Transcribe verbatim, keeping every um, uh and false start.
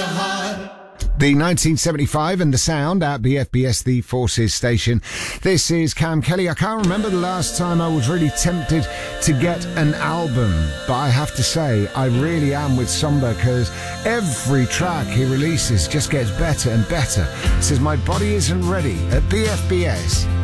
The nineteen seventy-five and the sound at B F B S, the Forces station. This is Cam Kelly. I can't remember the last time I was really tempted to get an album, but I have to say I really am with Somber, because every track he releases just gets better and better. It says My Body Isn't Ready at B F B S.